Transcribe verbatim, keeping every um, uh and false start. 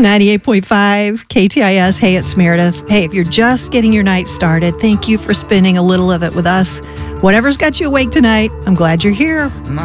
ninety-eight point five K T I S. Hey, it's Meredith. Hey, if you're just getting your night started, thank you for spending a little of it with us. Whatever's got you awake tonight, I'm glad you're here.